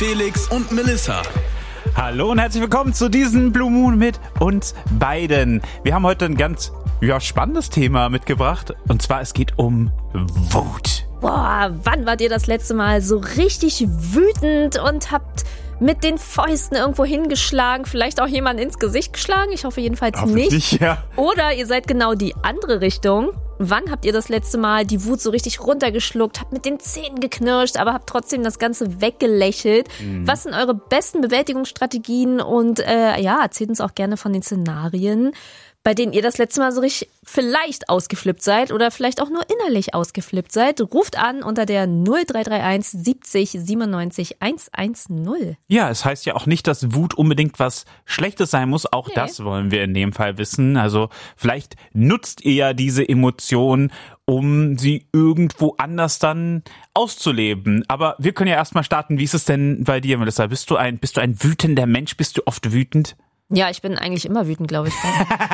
Felix und Melissa. Hallo und herzlich willkommen zu diesem Blue Moon mit uns beiden. Wir haben heute ein ganz spannendes Thema mitgebracht. Und zwar, es geht um Wut. Boah, wann wart ihr das letzte Mal so richtig wütend und habt mit den Fäusten irgendwo hingeschlagen, vielleicht auch jemanden ins Gesicht geschlagen? Ich hoffe jedenfalls nicht. Ja. Oder ihr seid genau die andere Richtung. Wann habt ihr das letzte Mal die Wut so richtig runtergeschluckt, habt mit den Zähnen geknirscht, aber habt trotzdem das Ganze weggelächelt? Was sind eure besten Bewältigungsstrategien? Und erzählt uns auch gerne von den Szenarien, bei denen ihr das letzte Mal so richtig vielleicht ausgeflippt seid oder vielleicht auch nur innerlich ausgeflippt seid. Ruft an unter der 0331 70 97 110. Ja, es heißt ja auch nicht, dass Wut unbedingt was Schlechtes sein muss. Auch das wollen wir in dem Fall wissen. Also vielleicht nutzt ihr ja diese Emotion, um sie irgendwo anders dann auszuleben. Aber wir können ja erstmal starten. Wie ist es denn bei dir, Melissa? Bist du ein wütender Mensch? Bist du oft wütend? Ja, ich bin eigentlich immer wütend, glaube ich.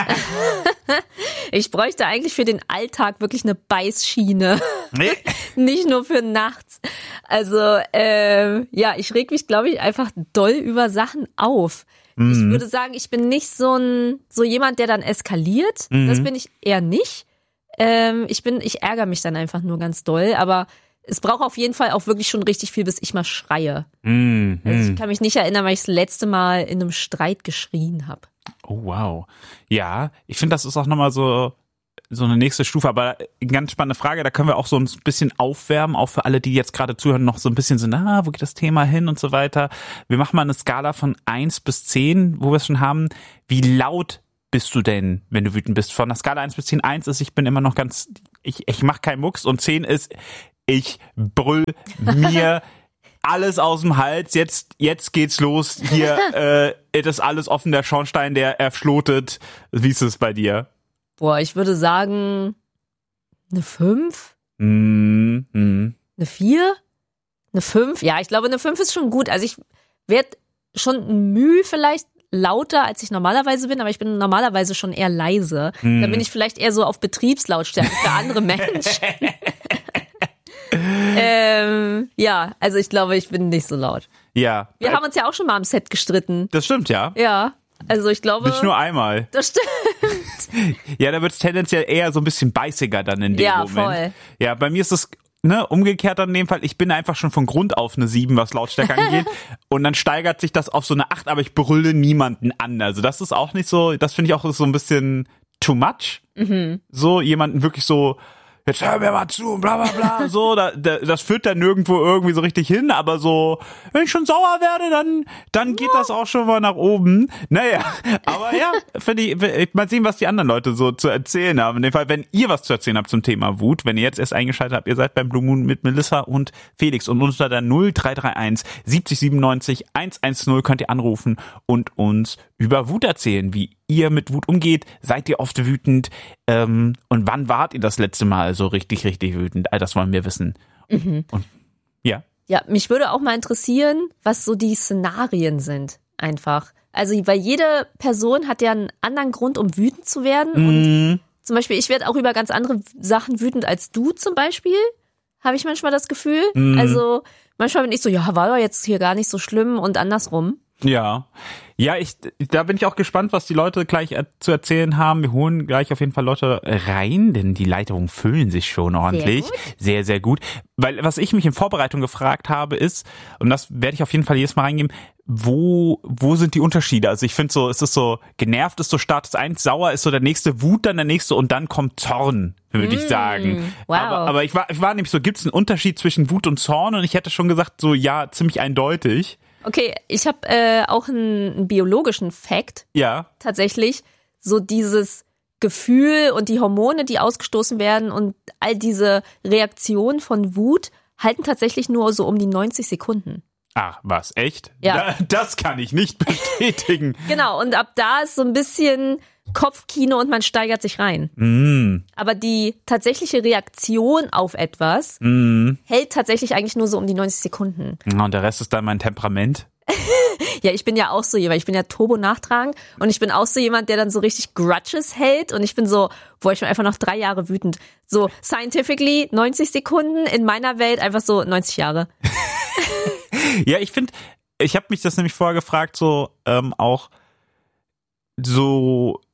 Ich bräuchte eigentlich für den Alltag wirklich eine Beißschiene. Nee. Nicht nur für nachts. Also, ich reg mich, glaube ich, einfach doll über Sachen auf. Ich würde sagen, ich bin nicht so jemand, der dann eskaliert. Das bin ich eher nicht. Ich ärgere mich dann einfach nur ganz doll, aber es braucht auf jeden Fall auch wirklich schon richtig viel, bis ich mal schreie. Also ich kann mich nicht erinnern, weil ich das letzte Mal in einem Streit geschrien habe. Oh, wow. Ja, ich finde, das ist auch nochmal so eine nächste Stufe, aber eine ganz spannende Frage, da können wir auch so ein bisschen aufwärmen, auch für alle, die jetzt gerade zuhören, noch so ein bisschen so, wo geht das Thema hin und so weiter. Wir machen mal eine Skala von 1 bis 10, wo wir es schon haben. Wie laut bist du denn, wenn du wütend bist? Von der Skala 1 bis 10, 1 ist, ich bin immer noch ich mach keinen Mucks, und 10 ist, ich brüll mir alles aus dem Hals, jetzt geht's los, hier, das ist alles offen, der Schornstein, der erflotet. Wie ist es bei dir? Boah, ich würde sagen, eine 5? Eine 4? Eine 5? Ja, ich glaube, eine 5 ist schon gut. Also ich werde schon Mühe vielleicht lauter, als ich normalerweise bin, aber ich bin normalerweise schon eher leise. Da bin ich vielleicht eher so auf Betriebslautstärke für andere Menschen. Also ich glaube, ich bin nicht so laut. Ja. Wir haben uns ja auch schon mal am Set gestritten. Das stimmt, ja. Ja, also ich glaube... Nicht nur einmal. Das stimmt. Ja, da wird es tendenziell eher so ein bisschen beißiger dann in dem Moment. Ja, voll. Ja, bei mir ist es umgekehrt dann in dem Fall. Ich bin einfach schon von Grund auf eine 7, was Lautstärke angeht. Und dann steigert sich das auf so eine 8, aber ich brülle niemanden an. Also das ist auch nicht so, das finde ich auch so ein bisschen too much. So jemanden wirklich so, jetzt hör mir mal zu, bla bla bla, so, das führt dann nirgendwo irgendwie so richtig hin, aber so, wenn ich schon sauer werde, dann geht das auch schon mal nach oben. Naja, aber ja, finde ich, mal sehen, was die anderen Leute so zu erzählen haben. In dem Fall, wenn ihr was zu erzählen habt zum Thema Wut, wenn ihr jetzt erst eingeschaltet habt, ihr seid beim Blue Moon mit Melissa und Felix, und unter der 0331 70 97 110 könnt ihr anrufen und uns über Wut erzählen, wie ihr mit Wut umgeht. Seid ihr oft wütend? Und wann wart ihr das letzte Mal so richtig, richtig wütend? All das wollen wir wissen. Und ja. Ja, mich würde auch mal interessieren, was so die Szenarien sind. Einfach. Also, weil jede Person hat ja einen anderen Grund, um wütend zu werden. Und zum Beispiel, ich werde auch über ganz andere Sachen wütend als du zum Beispiel. Habe ich manchmal das Gefühl. Also, manchmal bin ich so, ja, war doch jetzt hier gar nicht so schlimm, und andersrum. Ja, da bin ich auch gespannt, was die Leute gleich zu erzählen haben. Wir holen gleich auf jeden Fall Leute rein, denn die Leitungen füllen sich schon ordentlich. Sehr, sehr gut. Weil was ich mich in Vorbereitung gefragt habe ist, und das werde ich auf jeden Fall jedes Mal reingeben, wo sind die Unterschiede? Also ich finde so, es ist so, genervt ist so Status 1, sauer ist so der nächste, Wut dann der nächste, und dann kommt Zorn, würde ich sagen. Wow. Aber ich war nämlich so, gibt es einen Unterschied zwischen Wut und Zorn? Und ich hätte schon gesagt, so ja, ziemlich eindeutig. Okay, ich habe auch einen biologischen Fact. Ja. Tatsächlich, so dieses Gefühl und die Hormone, die ausgestoßen werden, und all diese Reaktionen von Wut halten tatsächlich nur so um die 90 Sekunden. Ach, was, echt? Ja. Das kann ich nicht bestätigen. Genau, und ab da ist so ein bisschen Kopfkino und man steigert sich rein. Aber die tatsächliche Reaktion auf etwas hält tatsächlich eigentlich nur so um die 90 Sekunden. Und der Rest ist dann mein Temperament? Ja, ich bin ja auch so jemand, ich bin ja turbo-nachtragend, und ich bin auch so jemand, der dann so richtig Grudges hält, und ich bin so, ich bin einfach noch 3 Jahre wütend. So scientifically 90 Sekunden, in meiner Welt einfach so 90 Jahre. Ja, ich finde, ich habe mich das nämlich vorher gefragt, so auch so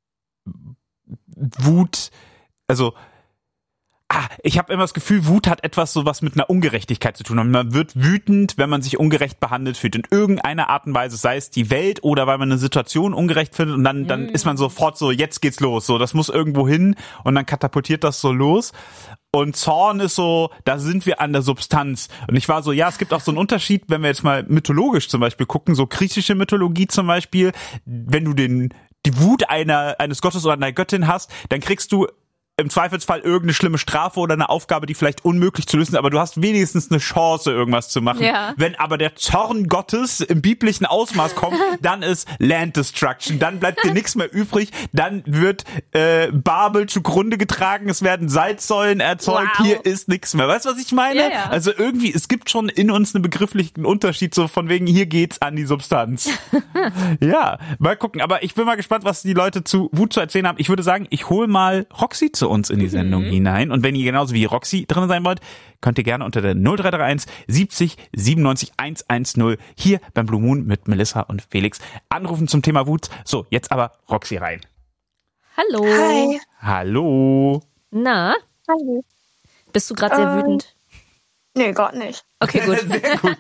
Wut, also ich habe immer das Gefühl, Wut hat etwas so was mit einer Ungerechtigkeit zu tun. Und man wird wütend, wenn man sich ungerecht behandelt fühlt. In irgendeiner Art und Weise, sei es die Welt oder weil man eine Situation ungerecht findet. Und dann ist man sofort so, jetzt geht's los. So, das muss irgendwo hin. Und dann katapultiert das so los. Und Zorn ist so, da sind wir an der Substanz. Und ich war so, ja, es gibt auch so einen Unterschied, wenn wir jetzt mal mythologisch zum Beispiel gucken, so griechische Mythologie zum Beispiel. Wenn du die Wut eines Gottes oder einer Göttin hast, dann kriegst du im Zweifelsfall irgendeine schlimme Strafe oder eine Aufgabe, die vielleicht unmöglich zu lösen, aber du hast wenigstens eine Chance, irgendwas zu machen. Ja. Wenn aber der Zorn Gottes im biblischen Ausmaß kommt, dann ist Land Destruction, dann bleibt dir nichts mehr übrig, dann wird Babel zugrunde getragen, es werden Salzsäulen erzeugt, Hier ist nichts mehr. Weißt du, was ich meine? Ja, ja. Also irgendwie, es gibt schon in uns einen begrifflichen Unterschied, so von wegen, hier geht's an die Substanz. Ja, mal gucken. Aber ich bin mal gespannt, was die Leute zu Wut zu erzählen haben. Ich würde sagen, ich hole mal Roxy zu uns in die Sendung hinein. Und wenn ihr genauso wie Roxy drin sein wollt, könnt ihr gerne unter der 0331 70 97 110 hier beim Blue Moon mit Melissa und Felix anrufen zum Thema Wut. So, jetzt aber Roxy rein. Hallo. Hi. Hallo. Na? Hallo. Bist du gerade sehr wütend? Nee, Gott nicht. Okay, gut. Sehr gut.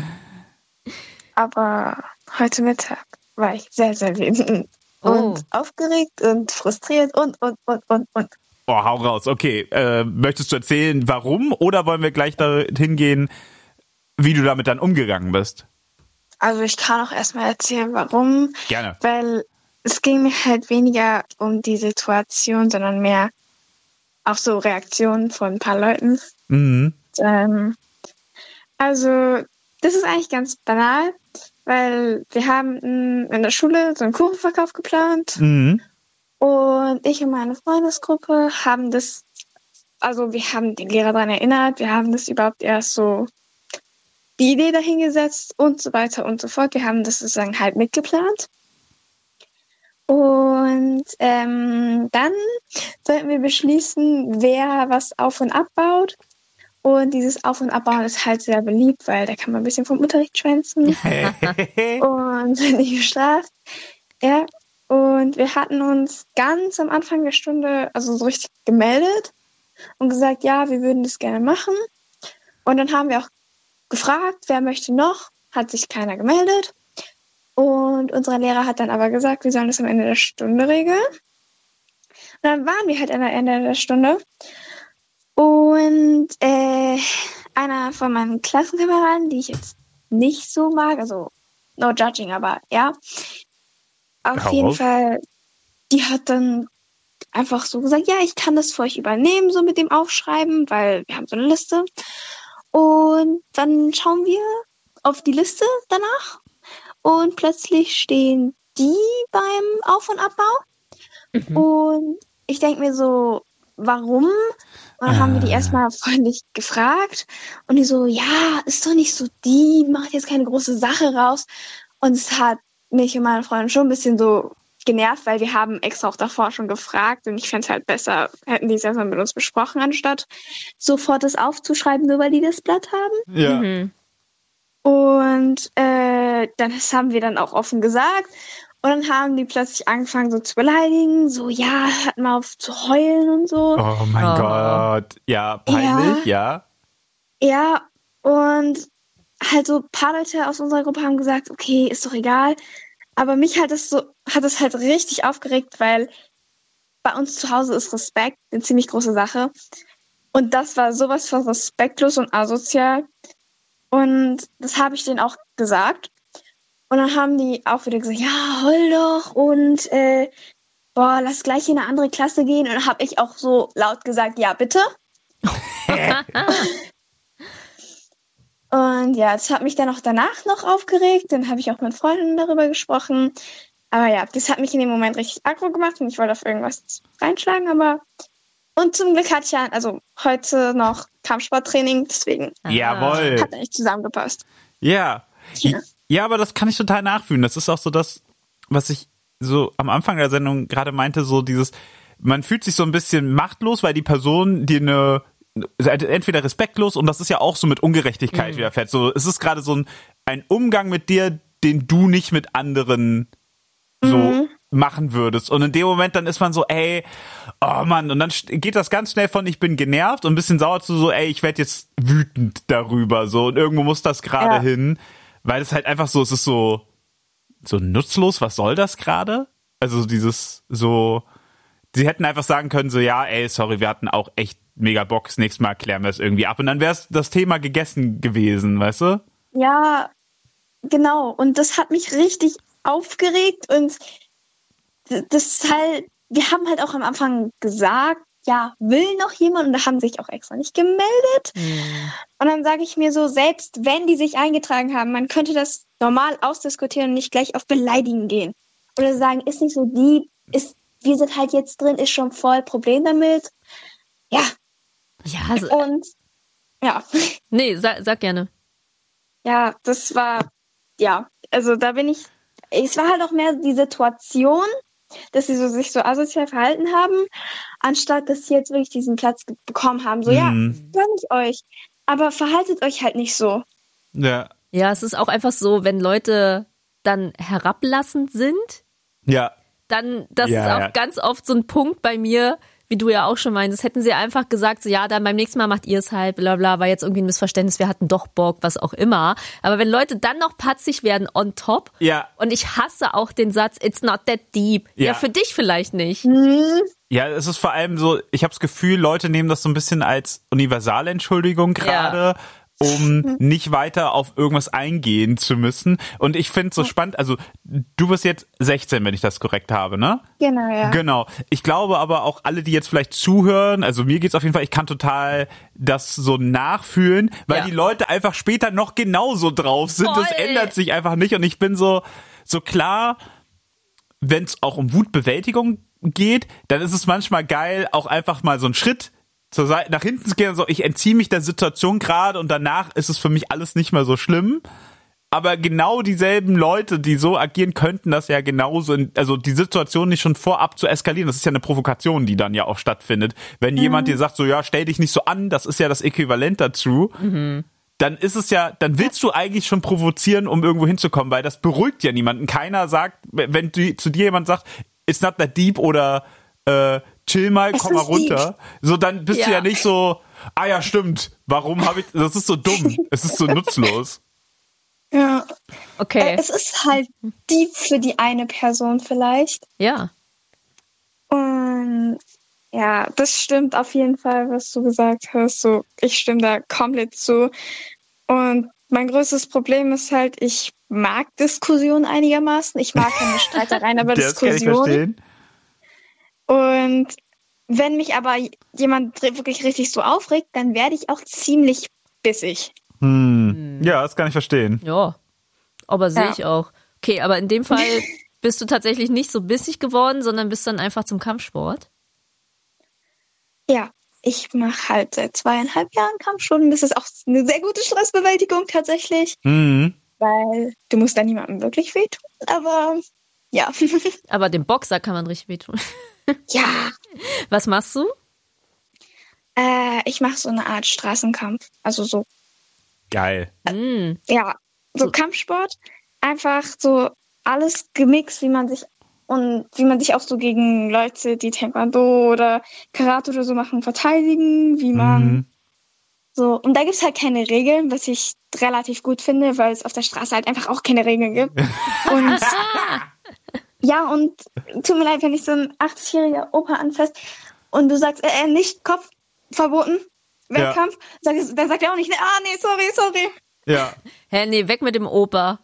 Aber heute Mittag war ich sehr, sehr wütend. Und aufgeregt und frustriert und. Oh, hau raus. Okay, möchtest du erzählen, warum? Oder wollen wir gleich dahin gehen, wie du damit dann umgegangen bist? Also ich kann auch erstmal erzählen, warum. Gerne. Weil es ging mir halt weniger um die Situation, sondern mehr auf so Reaktionen von ein paar Leuten. Mhm. Also das ist eigentlich ganz banal, weil wir haben in der Schule so einen Kuchenverkauf geplant. Mhm. Und ich und meine Freundesgruppe haben das, also wir haben den Lehrer daran erinnert, wir haben das überhaupt erst so die Idee dahingesetzt und so weiter und so fort. Wir haben das sozusagen halt mitgeplant. Und dann sollten wir beschließen, wer was auf- und abbaut. Und dieses Auf- und Abbauen ist halt sehr beliebt, weil da kann man ein bisschen vom Unterricht schwänzen und nicht bestraft. Ja. Und wir hatten uns ganz am Anfang der Stunde also so richtig gemeldet und gesagt, ja, wir würden das gerne machen. Und dann haben wir auch gefragt, wer möchte noch, hat sich keiner gemeldet. Und unser Lehrer hat dann aber gesagt, wir sollen das am Ende der Stunde regeln. Und dann waren wir halt am Ende der Stunde. Und einer von meinen Klassenkameraden, die ich jetzt nicht so mag, also no judging, aber ja, auf jeden Fall, die hat dann einfach so gesagt, ja, ich kann das für euch übernehmen, so mit dem Aufschreiben, weil wir haben so eine Liste. Und dann schauen wir auf die Liste danach und plötzlich stehen die beim Auf- und Abbau. Und ich denke mir so, warum? Und dann haben wir die erstmal freundlich gefragt und die so, ja, ist doch nicht so die, macht jetzt keine große Sache raus. Und es hat mich und meine Freundin schon ein bisschen so genervt, weil wir haben extra auch davor schon gefragt und ich fände es halt besser, hätten die es erstmal mit uns besprochen, anstatt sofort das aufzuschreiben, nur weil die das Blatt haben. Ja. Mhm. Und das haben wir dann auch offen gesagt. Und dann haben die plötzlich angefangen so zu beleidigen, so, ja, hört mal auf zu heulen und so. Oh mein Gott. Ja, peinlich, ja. Ja, und halt so ein paar Leute aus unserer Gruppe haben gesagt, okay, ist doch egal. Aber mich hat es halt richtig aufgeregt, weil bei uns zu Hause ist Respekt eine ziemlich große Sache. Und das war sowas von respektlos und asozial. Und das habe ich denen auch gesagt. Und dann haben die auch wieder gesagt, ja, heul doch und lass gleich in eine andere Klasse gehen. Und dann habe ich auch so laut gesagt, ja, bitte. Und ja, das hat mich dann auch danach noch aufgeregt. Dann habe ich auch mit Freunden darüber gesprochen. Aber ja, das hat mich in dem Moment richtig aggro gemacht und ich wollte auf irgendwas reinschlagen. Und zum Glück hatte ich ja, also heute noch Kampfsporttraining, deswegen Jawohl. hat eigentlich zusammengepasst. Ja. Ja, aber das kann ich total nachfühlen. Das ist auch so das, was ich so am Anfang der Sendung gerade meinte, so dieses, man fühlt sich so ein bisschen machtlos, weil die Person dir entweder respektlos und das ist ja auch so mit Ungerechtigkeit widerfährt. So, es ist gerade so ein Umgang mit dir, den du nicht mit anderen so machen würdest. Und in dem Moment dann ist man so, ey, oh Mann, und dann geht das ganz schnell von ich bin genervt und ein bisschen sauer zu so, ey, ich werde jetzt wütend darüber, so, und irgendwo muss das gerade hin, weil es halt einfach so, es ist so nutzlos, was soll das gerade? Also dieses so, sie hätten einfach sagen können, so, ja, ey, sorry, wir hatten auch echt mega Bock, das nächste Mal klären wir es irgendwie ab und dann wäre das Thema gegessen gewesen, weißt du? Ja, genau, und das hat mich richtig aufgeregt und das ist halt, wir haben halt auch am Anfang gesagt, ja, will noch jemand und da haben sich auch extra nicht gemeldet. Und dann sage ich mir so, selbst wenn die sich eingetragen haben, man könnte das normal ausdiskutieren und nicht gleich auf Beleidigen gehen. Oder sagen, ist nicht so deep, wir sind halt jetzt drin, ist schon voll Problem damit. Ja. Ja, also, und ja. Nee, sag gerne. Ja, das war, also da es war halt auch mehr die Situation, dass sie sich so asozial verhalten haben, anstatt dass sie jetzt wirklich diesen Platz bekommen haben. So, ja, gönn ich euch, aber verhaltet euch halt nicht so. Ja. Ja, es ist auch einfach so, wenn Leute dann herablassend sind, dann, das ist auch ganz oft so ein Punkt bei mir, wie du ja auch schon meintest, hätten sie einfach gesagt, so ja, dann beim nächsten Mal macht ihr es halt, bla bla, war jetzt irgendwie ein Missverständnis, wir hatten doch Bock, was auch immer. Aber wenn Leute dann noch patzig werden on top, und ich hasse auch den Satz, it's not that deep. Ja, für dich vielleicht nicht. Ja, es ist vor allem so, ich habe das Gefühl, Leute nehmen das so ein bisschen als Universalentschuldigung gerade, um nicht weiter auf irgendwas eingehen zu müssen. Und ich finde es so spannend, also du bist jetzt 16, wenn ich das korrekt habe, ne? Genau, ja. Genau. Ich glaube aber auch alle, die jetzt vielleicht zuhören, also mir geht's auf jeden Fall, ich kann total das so nachfühlen, weil die Leute einfach später noch genauso drauf sind. Voll. Das ändert sich einfach nicht und ich bin so klar, wenn es auch um Wutbewältigung geht, dann ist es manchmal geil, auch einfach mal so einen Schritt zur Seite, nach hinten zu gehen, so, ich entziehe mich der Situation gerade und danach ist es für mich alles nicht mehr so schlimm. Aber genau dieselben Leute, die so agieren, könnten das ja genauso, also die Situation nicht schon vorab zu eskalieren. Das ist ja eine Provokation, die dann ja auch stattfindet. Wenn jemand dir sagt, so, ja, stell dich nicht so an, das ist ja das Äquivalent dazu, dann ist es ja, dann willst du eigentlich schon provozieren, um irgendwo hinzukommen, weil das beruhigt ja niemanden. Keiner sagt, wenn zu dir jemand sagt, it's not that deep oder chill mal, komm mal runter. So, dann bist du ja nicht so, ja, stimmt, warum habe ich, das ist so dumm, es ist so nutzlos. Ja. Okay. Es ist halt deep für die eine Person vielleicht. Ja. Und ja, das stimmt auf jeden Fall, was du gesagt hast. So, ich stimme da komplett zu. Und mein größtes Problem ist halt, ich mag Diskussionen einigermaßen. Ich mag keine Streitereien, aber Das kann ich verstehen. Und wenn mich aber jemand wirklich richtig so aufregt, dann werde ich auch ziemlich bissig. Ja, das kann ich verstehen. Ja, aber sehe ich auch. Okay, aber in dem Fall bist du tatsächlich nicht so bissig geworden, sondern bist dann einfach zum Kampfsport? Ja, ich mache halt seit 2,5 Jahren Kampfsport und das ist auch eine sehr gute Stressbewältigung tatsächlich, weil du musst da niemandem wirklich wehtun, aber ja. Aber dem Boxer kann man richtig wehtun. Ja. Was machst du? Ich mache so eine Art Straßenkampf, also so. Geil. Ja, so Kampfsport, einfach so alles gemixt, wie man sich auch so gegen Leute, die Taekwondo oder Karate oder so machen, verteidigen, wie man so. Und da gibt's halt keine Regeln, was ich relativ gut finde, weil es auf der Straße halt einfach auch keine Regeln gibt. Und ja, und tut mir leid, wenn ich so ein 80-jähriger Opa anfasst und du sagst, nicht Kopf verboten, Wettkampf, dann sagt er auch nicht, nee, sorry. Ja. Hä, nee, weg mit dem Opa.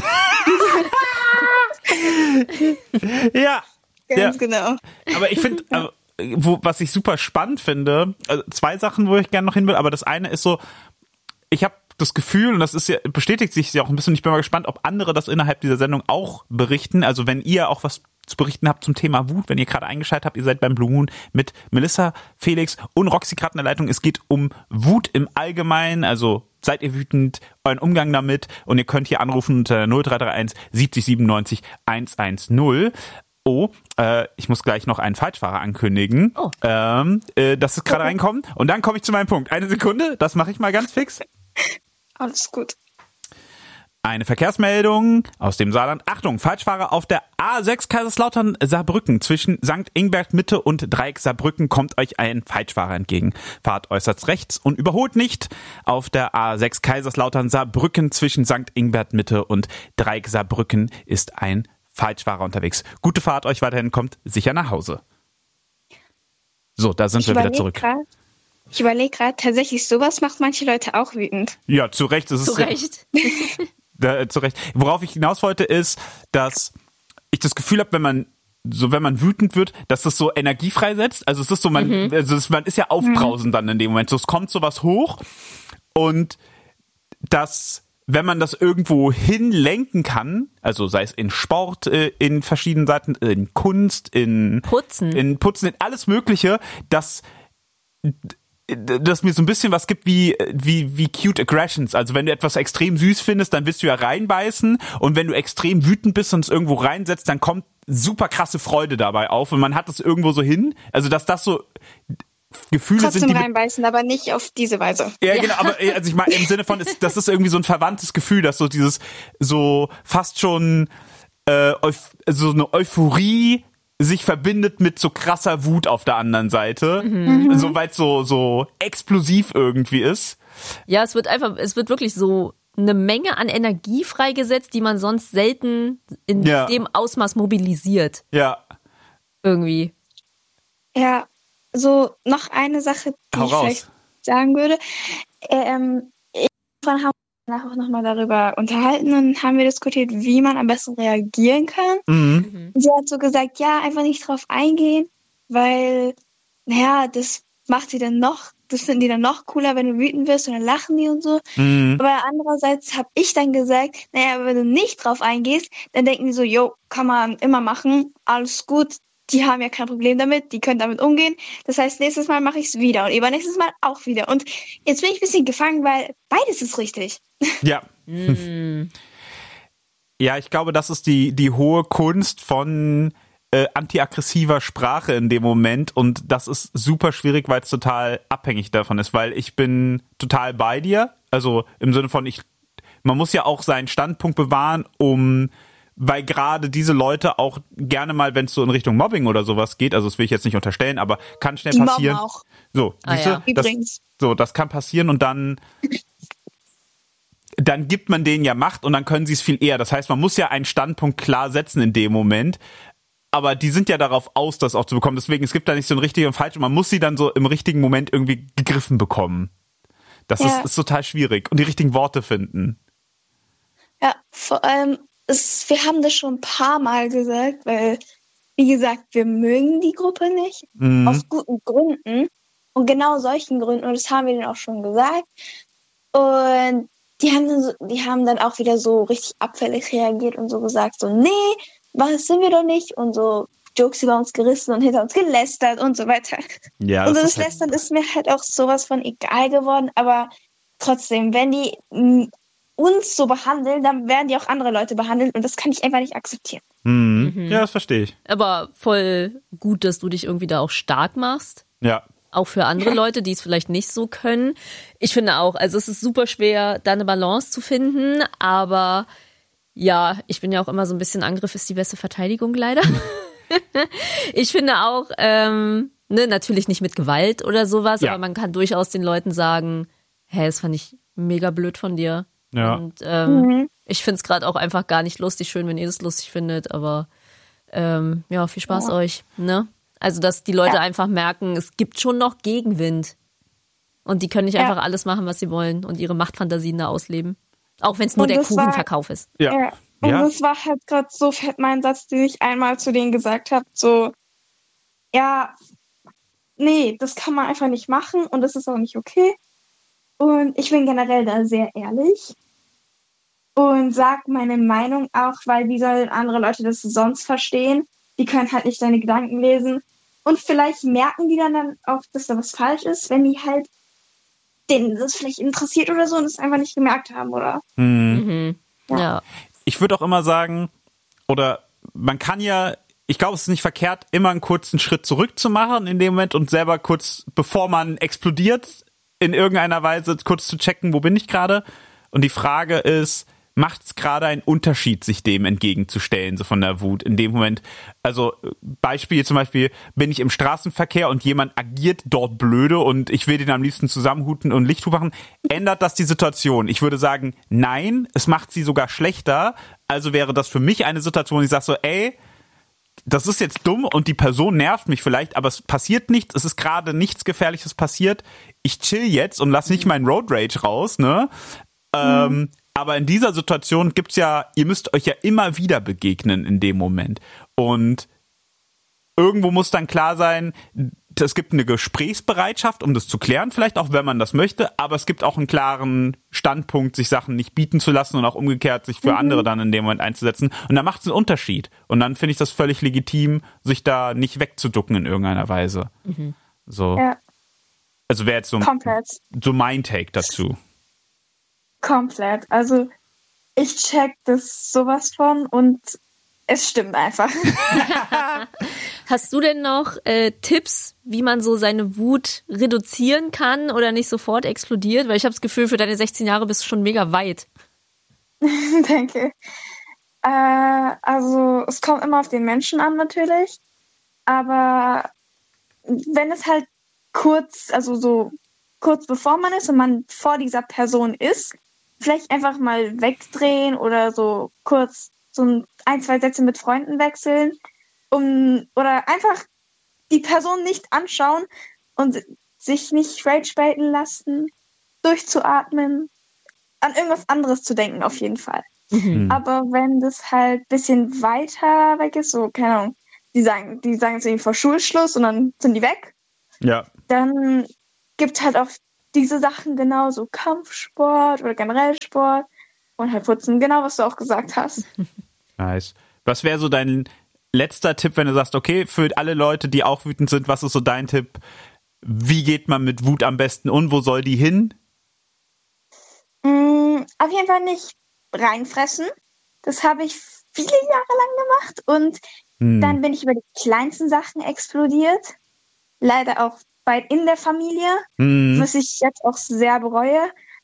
Ja. Ganz genau. Aber ich finde, was ich super spannend finde, also 2 Sachen, wo ich gerne noch hin will, aber das eine ist so, ich habe das Gefühl, und das ist ja, bestätigt sich ja auch ein bisschen, ich bin mal gespannt, ob andere das innerhalb dieser Sendung auch berichten, also wenn ihr auch was zu berichten habt zum Thema Wut, wenn ihr gerade eingeschaltet habt, ihr seid beim Blue Moon mit Melissa, Felix und Roxy gerade in der Leitung, es geht um Wut im Allgemeinen, also seid ihr wütend, euren Umgang damit und ihr könnt hier anrufen unter 0331 70 97 110. Oh, ich muss gleich noch einen Falschfahrer ankündigen, dass es gerade reinkommt und dann komme ich zu meinem Punkt. Eine Sekunde, das mache ich mal ganz fix. Alles gut. Eine Verkehrsmeldung aus dem Saarland. Achtung, Falschfahrer auf der A6 Kaiserslautern-Saarbrücken. Zwischen St. Ingbert Mitte und Dreieck Saarbrücken kommt euch ein Falschfahrer entgegen. Fahrt äußerst rechts und überholt nicht. Auf der A6 Kaiserslautern-Saarbrücken zwischen St. Ingbert Mitte und Dreieck Saarbrücken ist ein Falschfahrer unterwegs. Gute Fahrt euch weiterhin, kommt sicher nach Hause. So, da sind wir wieder zurück. Ich überlege gerade, tatsächlich sowas macht manche Leute auch wütend. Ja, zu Recht. Zu Recht. Zu Recht. Worauf ich hinaus wollte, ist, dass ich das Gefühl habe, wenn man wütend wird, dass das so Energie freisetzt. Also es ist so, man ist ja aufbrausend dann in dem Moment. So, es kommt sowas hoch und das, wenn man das irgendwo hinlenken kann, also sei es in Sport, in verschiedenen Seiten, in Kunst, in Putzen, in alles Mögliche, dass mir so ein bisschen was gibt wie cute aggressions. Also wenn du etwas extrem süß findest, dann willst du ja reinbeißen, und wenn du extrem wütend bist und es irgendwo reinsetzt, dann kommt super krasse Freude dabei auf, und man hat es irgendwo so hin. Also dass das so Gefühle trotzdem sind, die reinbeißen, aber nicht auf diese Weise. Ja, genau, aber also ich meine im Sinne von, das ist irgendwie so ein verwandtes Gefühl, dass so dieses so fast schon so eine Euphorie sich verbindet mit so krasser Wut auf der anderen Seite, so weil es so explosiv irgendwie ist. Ja, es wird wirklich so eine Menge an Energie freigesetzt, die man sonst selten in dem Ausmaß mobilisiert. Ja. Irgendwie. Ja, so noch eine Sache, die ich vielleicht sagen würde. Irgendwann haben wir danach auch nochmal darüber unterhalten und haben wir diskutiert, wie man am besten reagieren kann. Sie hat so gesagt, ja, einfach nicht drauf eingehen, weil, das finden die dann noch cooler, wenn du wütend wirst, und dann lachen die und so. Aber andererseits habe ich dann gesagt, wenn du nicht drauf eingehst, dann denken die so, kann man immer machen, alles gut, die haben ja kein Problem damit, die können damit umgehen. Das heißt, nächstes Mal mache ich es wieder und übernächstes Mal auch wieder. Und jetzt bin ich ein bisschen gefangen, weil beides ist richtig. Ja. Ja, ich glaube, das ist die hohe Kunst von antiaggressiver Sprache in dem Moment, und das ist super schwierig, weil es total abhängig davon ist, weil ich bin total bei dir, also im Sinne von, man muss ja auch seinen Standpunkt bewahren, weil gerade diese Leute auch gerne mal, wenn es so in Richtung Mobbing oder sowas geht, also das will ich jetzt nicht unterstellen, aber kann schnell passieren. Auch. So, das kann passieren, und dann gibt man denen ja Macht, und dann können sie es viel eher. Das heißt, man muss ja einen Standpunkt klar setzen in dem Moment, aber die sind ja darauf aus, das auch zu bekommen. Deswegen, es gibt da nicht so ein richtig und falsch, und man muss sie dann so im richtigen Moment irgendwie gegriffen bekommen. Das ist total schwierig, und die richtigen Worte finden. Ja, vor allem, wir haben das schon ein paar Mal gesagt, weil, wie gesagt, wir mögen die Gruppe nicht, aus guten Gründen, und genau solchen Gründen, und das haben wir denen auch schon gesagt, und die haben dann auch wieder so richtig abfällig reagiert und so gesagt, so, nee, was sind wir doch nicht, und so Jokes über uns gerissen und hinter uns gelästert und so weiter. Ja, und das Lästern ist mir halt auch sowas von egal geworden, aber trotzdem, wenn die uns so behandeln, dann werden die auch andere Leute behandeln, und das kann ich einfach nicht akzeptieren. Ja, das verstehe ich. Aber voll gut, dass du dich irgendwie da auch stark machst. Ja. Auch für andere Leute, die es vielleicht nicht so können. Ich finde auch, also es ist super schwer, da eine Balance zu finden, aber ja, ich bin ja auch immer so ein bisschen, Angriff ist die beste Verteidigung, leider. Ich finde auch, natürlich nicht mit Gewalt oder sowas, aber man kann durchaus den Leuten sagen, das fand ich mega blöd von dir. Ja. Und ich finde es gerade auch einfach gar nicht lustig. Schön, wenn ihr es lustig findet, aber viel Spaß euch, ne? Also, dass die Leute einfach merken, es gibt schon noch Gegenwind. Und die können nicht einfach alles machen, was sie wollen, und ihre Machtfantasien da ausleben. Auch wenn es nur der Kuchenverkauf ist. Ja. Und das war halt gerade so fett mein Satz, den ich einmal zu denen gesagt habe, so, nee, das kann man einfach nicht machen, und das ist auch nicht okay. Und ich bin generell da sehr ehrlich und sag meine Meinung auch, weil wie sollen andere Leute das sonst verstehen? Die können halt nicht deine Gedanken lesen. Und vielleicht merken die dann auch, dass da was falsch ist, wenn die halt denen das vielleicht interessiert oder so und es einfach nicht gemerkt haben, oder? Ja. Ich würde auch immer sagen, oder man kann ja, ich glaube, es ist nicht verkehrt, immer einen kurzen Schritt zurück zu machen in dem Moment und selber kurz, bevor man explodiert, in irgendeiner Weise kurz zu checken, wo bin ich gerade? Und die Frage ist, macht es gerade einen Unterschied, sich dem entgegenzustellen, so von der Wut in dem Moment. Also zum Beispiel, bin ich im Straßenverkehr und jemand agiert dort blöde und ich will den am liebsten zusammenhuten und Licht machen. Ändert das die Situation? Ich würde sagen, nein, es macht sie sogar schlechter. Also wäre das für mich eine Situation, wo ich sage so, ey, das ist jetzt dumm und die Person nervt mich vielleicht, aber es passiert nichts, es ist gerade nichts Gefährliches passiert. Ich chill jetzt und lass nicht meinen Road Rage raus, ne? Aber in dieser Situation gibt's ja, ihr müsst euch ja immer wieder begegnen in dem Moment. Und irgendwo muss dann klar sein, es gibt eine Gesprächsbereitschaft, um das zu klären, vielleicht auch, wenn man das möchte, aber es gibt auch einen klaren Standpunkt, sich Sachen nicht bieten zu lassen und auch umgekehrt, sich für andere dann in dem Moment einzusetzen. Und da macht es einen Unterschied. Und dann finde ich das völlig legitim, sich da nicht wegzuducken in irgendeiner Weise. So. Ja. Also wäre jetzt so mein Take dazu. Komplett. Also ich check das sowas von und es stimmt einfach. Hast du denn noch Tipps, wie man so seine Wut reduzieren kann oder nicht sofort explodiert? Weil ich habe das Gefühl, für deine 16 Jahre bist du schon mega weit. Danke. Also es kommt immer auf den Menschen an natürlich. Aber wenn es halt kurz bevor man ist und man vor dieser Person ist, vielleicht einfach mal wegdrehen oder so kurz so ein, zwei Sätze mit Freunden wechseln oder einfach die Person nicht anschauen und sich nicht rage-baiten lassen, durchzuatmen, an irgendwas anderes zu denken auf jeden Fall. Aber wenn das halt ein bisschen weiter weg ist, so, keine Ahnung, die sagen es irgendwie vor Schulschluss und dann sind die weg, dann gibt halt auch diese Sachen genauso Kampfsport oder generell Sport und halt putzen, genau was du auch gesagt hast. Nice. Was wäre so dein letzter Tipp, wenn du sagst, okay, für alle Leute, die auch wütend sind, was ist so dein Tipp? Wie geht man mit Wut am besten um? Wo soll die hin? Auf jeden Fall nicht reinfressen. Das habe ich viele Jahre lang gemacht und dann bin ich über die kleinsten Sachen explodiert. Leider auch weit in der Familie, was ich jetzt auch sehr bereue.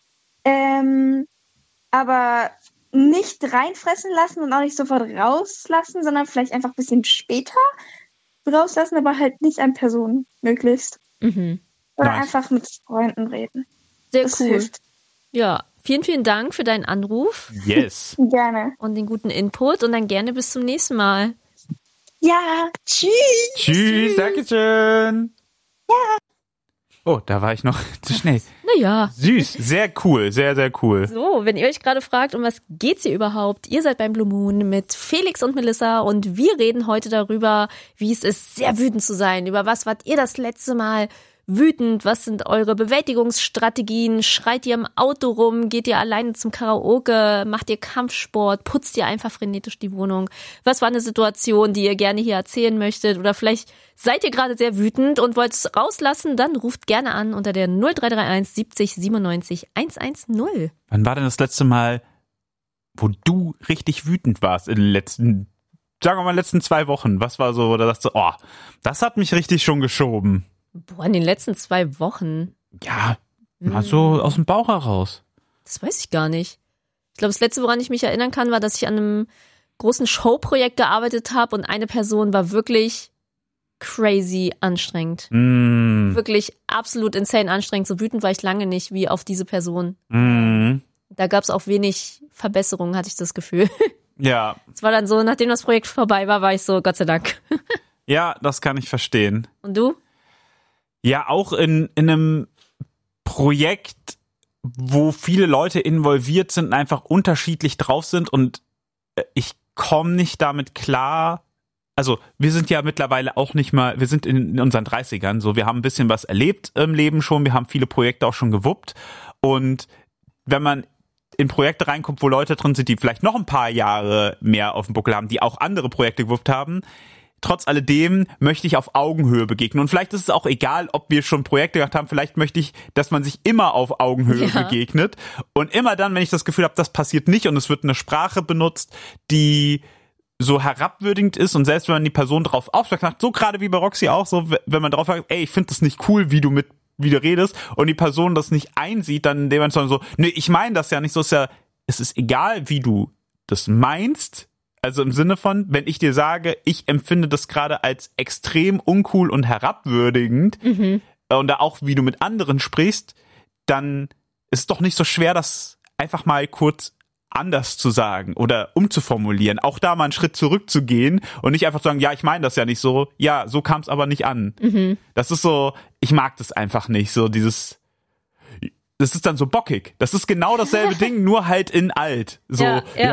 Aber nicht reinfressen lassen und auch nicht sofort rauslassen, sondern vielleicht einfach ein bisschen später rauslassen, aber halt nicht an Personen möglichst. Oder einfach mit Freunden reden. Sehr cool. Hilft. Ja, vielen, vielen Dank für deinen Anruf. Yes. Gerne. Und den guten Input und dann gerne bis zum nächsten Mal. Ja, tschüss. Tschüss, Dankeschön. Ja. Oh, da war ich noch zu schnell. Naja. Süß, sehr cool, sehr, sehr cool. So, wenn ihr euch gerade fragt, um was geht's hier überhaupt? Ihr seid beim Blue Moon mit Felix und Melissa und wir reden heute darüber, wie es ist, sehr wütend zu sein. Über was wart ihr das letzte Mal wütend? Was sind eure Bewältigungsstrategien? Schreit ihr im Auto rum? Geht ihr alleine zum Karaoke? Macht ihr Kampfsport? Putzt ihr einfach frenetisch die Wohnung? Was war eine Situation, die ihr gerne hier erzählen möchtet? Oder vielleicht seid ihr gerade sehr wütend und wollt es rauslassen? Dann ruft gerne an unter der 0331 70 97 110. Wann war denn das letzte Mal, wo du richtig wütend warst in den letzten 2 Wochen? Was war so, da sagst du, oh, das hat mich richtig schon geschoben? Boah, in den letzten 2 Wochen? Ja, mal so aus dem Bauch heraus. Das weiß ich gar nicht. Ich glaube, das Letzte, woran ich mich erinnern kann, war, dass ich an einem großen Showprojekt gearbeitet habe und eine Person war wirklich crazy anstrengend. Wirklich absolut insane anstrengend. So wütend war ich lange nicht wie auf diese Person. Da gab es auch wenig Verbesserungen, hatte ich das Gefühl. Ja. Es war dann so, nachdem das Projekt vorbei war, war ich so, Gott sei Dank. Ja, das kann ich verstehen. Und du? Ja, auch in einem Projekt, wo viele Leute involviert sind und einfach unterschiedlich drauf sind und ich komme nicht damit klar. Also wir sind ja mittlerweile auch nicht mal, wir sind in unseren 30ern, so wir haben ein bisschen was erlebt im Leben schon, wir haben viele Projekte auch schon gewuppt und wenn man in Projekte reinkommt, wo Leute drin sind, die vielleicht noch ein paar Jahre mehr auf dem Buckel haben, die auch andere Projekte gewuppt haben, trotz alledem möchte ich auf Augenhöhe begegnen. Und vielleicht ist es auch egal, ob wir schon Projekte gemacht haben. Vielleicht möchte ich, dass man sich immer auf Augenhöhe begegnet. Und immer dann, wenn ich das Gefühl habe, das passiert nicht und es wird eine Sprache benutzt, die so herabwürdigend ist und selbst wenn man die Person drauf aufmerksam macht, so gerade wie bei Roxy auch, so wenn man drauf sagt, ey, ich finde das nicht cool, wie du redest und die Person das nicht einsieht, dann indem man so, nee, ich meine das ja nicht, so ist es ist egal, wie du das meinst, also im Sinne von, wenn ich dir sage, ich empfinde das gerade als extrem uncool und herabwürdigend und da auch, wie du mit anderen sprichst, dann ist es doch nicht so schwer, das einfach mal kurz anders zu sagen oder umzuformulieren. Auch da mal einen Schritt zurückzugehen und nicht einfach zu sagen, ja, ich meine das ja nicht so. Ja, so kam es aber nicht an. Das ist so, ich mag das einfach nicht. So das ist dann so bockig. Das ist genau dasselbe Ding, nur halt in alt. So,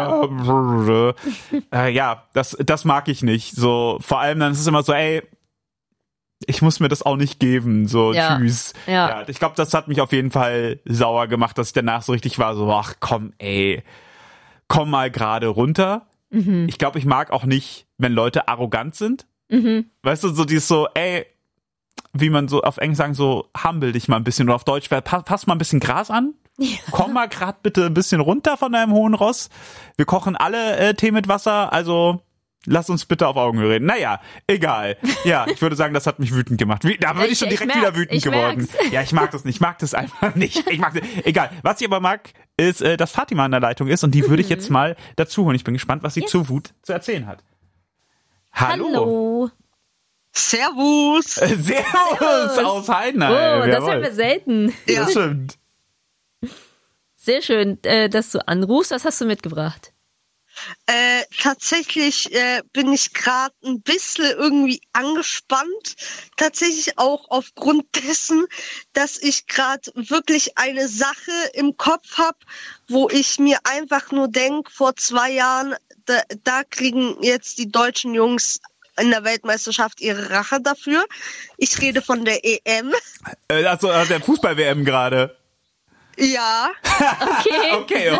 das mag ich nicht. So, vor allem dann ist es immer so, ey, ich muss mir das auch nicht geben, so, tschüss. Ja, ich glaube, das hat mich auf jeden Fall sauer gemacht, dass ich danach so richtig war, so, ach komm, ey, komm mal gerade runter. Ich glaube, ich mag auch nicht, wenn Leute arrogant sind. Weißt du, so dieses so, ey, wie man so auf Englisch sagen, so, humble dich mal ein bisschen, oder auf Deutsch, pass mal ein bisschen Gras an. Komm mal gerade bitte ein bisschen runter von deinem hohen Ross. Wir kochen alle Tee mit Wasser, also lass uns bitte auf Augenhöhe reden. Naja, egal. Ja, ich würde sagen, das hat mich wütend gemacht. Da würde ich schon direkt wieder wütend geworden. Ja, ich mag das nicht. Ich mag das einfach nicht. Egal. Was ich aber mag, ist, dass Fatima in der Leitung ist und die würde ich jetzt mal dazu holen. Ich bin gespannt, was sie zur Wut zu erzählen hat. Hallo. Servus. Servus aus Heidenheim. Oh, das haben wir selten. Ja. Das stimmt. Sehr schön, dass du anrufst. Was hast du mitgebracht? Tatsächlich bin ich gerade ein bisschen irgendwie angespannt. Tatsächlich auch aufgrund dessen, dass ich gerade wirklich eine Sache im Kopf habe, wo ich mir einfach nur denke, vor 2 Jahren, da kriegen jetzt die deutschen Jungs in der Weltmeisterschaft ihre Rache dafür. Ich rede von der EM. Also der Fußball-WM gerade. Ja. Okay.